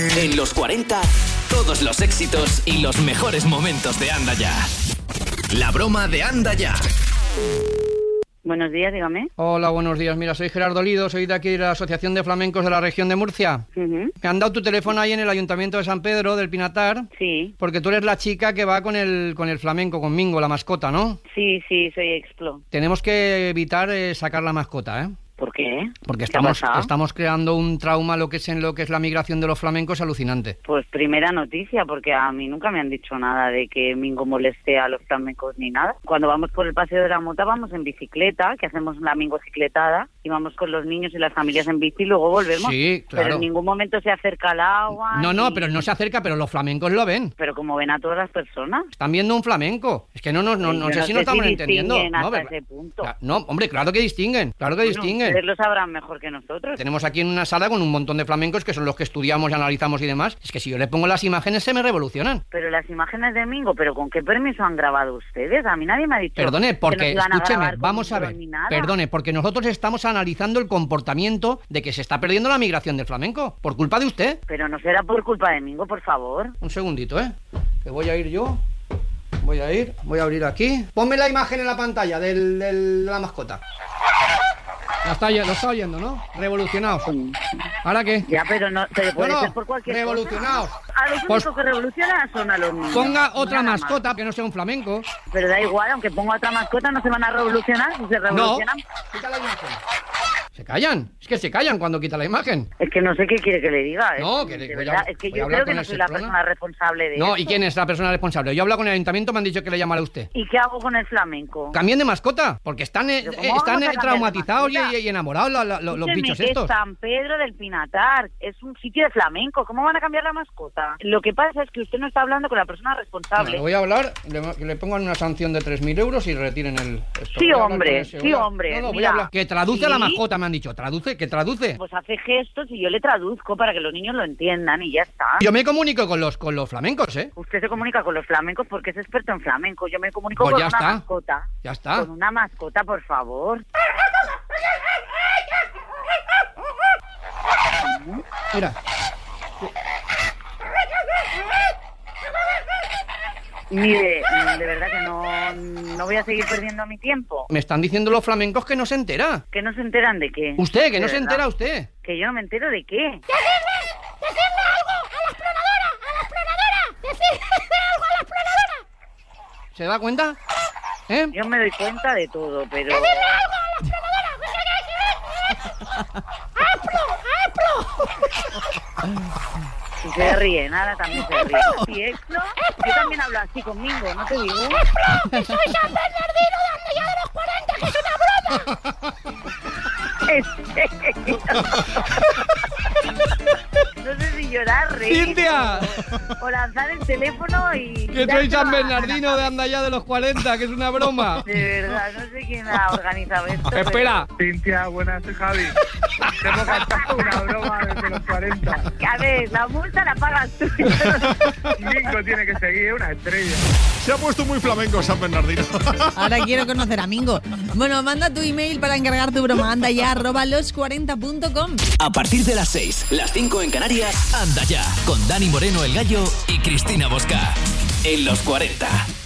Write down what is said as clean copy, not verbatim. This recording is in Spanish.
En los 40, todos los éxitos y los mejores momentos de Anda Ya. La broma de Anda Ya. Buenos días, dígame. Hola, buenos días. Mira, soy Gerardo Lido, soy de aquí de la Asociación de Flamencos de la región de Murcia. Uh-huh. Me han dado tu teléfono ahí en el Ayuntamiento de San Pedro del Pinatar. Sí. Porque tú eres la chica que va con el flamenco, con Mingo, la mascota, ¿no? Sí, soy Explo. Tenemos que evitar sacar la mascota, ¿eh? ¿Por qué? Porque ¿Qué ha pasado? estamos creando un trauma en lo que es la migración de los flamencos alucinante. Pues primera noticia, porque a mí nunca me han dicho nada de que Mingo moleste a los flamencos ni nada. Cuando vamos por el Paseo de la Mota vamos en bicicleta, que hacemos la Mingo cicletada, y vamos con los niños y las familias en bici y luego volvemos. Sí, claro. Pero en ningún momento se acerca al agua. No, pero no se acerca, pero los flamencos lo ven. Pero como ven a todas las personas. Están viendo un flamenco. Es que no sé si nos estamos entendiendo. Hasta ese punto. No, hombre, claro que distinguen, distinguen. Ustedes lo sabrán mejor que nosotros. Tenemos aquí en una sala con un montón de flamencos que son los que estudiamos y analizamos y demás. Es que si yo le pongo las imágenes se me revolucionan. Pero las imágenes de Mingo, ¿pero con qué permiso han grabado ustedes? A mí nadie me ha dicho. Perdone, porque, escúcheme, vamos a ver. Nada. Perdone, porque nosotros estamos analizando el comportamiento de que se está perdiendo la migración del flamenco. Por culpa de usted. Pero no será por culpa de Mingo, por favor. Un segundito, que voy a ir yo. Voy a abrir aquí. Ponme la imagen en la pantalla de la mascota. Lo está oyendo, ¿no? Revolucionados. ¿Ahora qué? Ya, pero puede ser por cualquier revolucionados. cosa. A los únicos que revolucionan son a los niños. Ponga otra Nada mascota más. que no sea un flamenco. Pero da igual, aunque ponga otra mascota no se van a revolucionar. Si se revolucionan. No, quita la imagen. Se callan. Es que se callan cuando quita la imagen. Es que no sé qué quiere que le diga. No, Es que yo creo que no soy la persona responsable de No, esto. ¿y quién es la persona responsable? Yo he hablado con el ayuntamiento, me han dicho que le llamara a usted. ¿Y qué hago con el flamenco? Cambien de mascota, porque están traumatizados y enamorados los bichos Que estos. es San Pedro del Pinatar, es un sitio de flamenco, ¿cómo van a cambiar la mascota? Lo que pasa es que usted no está hablando con la persona responsable. Bueno, voy a hablar, le pongan una sanción de 3.000 euros y retiren esto. Sí, hombre, sí, hombre. No, voy mira, a hablar. Que traduce ¿sí? a la mascota, me han dicho. ¿Que traduce? Pues hace gestos y yo le traduzco para que los niños lo entiendan y ya está. Yo me comunico con los flamencos, Usted se comunica con los flamencos porque es experto en flamenco. Yo me comunico Pues con ya una está. mascota. Ya está. Con una mascota, por favor. Mira. Mire, de verdad que no voy a seguir perdiendo mi tiempo. Me están diciendo los flamencos que no se entera. ¿Que no se enteran de qué? Usted, que no De se verdad. entera usted. Que yo no me entero de qué. ¡Decidle algo a la exploradora! ¡Decidle algo a la exploradora! ¿Se da cuenta? Yo me doy cuenta de todo, pero... ¡Decidle algo a la exploradora! ¡A Explo! Si se ríe, nada, también se ríe. Sí, Explo, yo también hablo así conmigo, ¿no te digo? ¡Que soy San Bernardino de Anda Ya de los 40, que es una broma! ¿En serio? No sé si llorar, reír ¡Cintia! o lanzar el teléfono y... Que soy San Bernardino de Anda Ya de los 40, que es una broma. De verdad, no sé quién ha organizado esto. Espera. Cintia, buenas, soy Javi. Te hemos cantado una broma desde los 40. A ver, la multa la pagas tú. Mingo tiene que seguir, una estrella. Se ha puesto muy flamenco San Bernardino. Ahora quiero conocer a Mingo. Bueno, manda tu email para encargar tu broma. Anda ya, @los40.com. A partir de las 6, las 5 en Canarias, Anda Ya, con Dani Moreno el Gallo y Cristina Bosca. En los 40.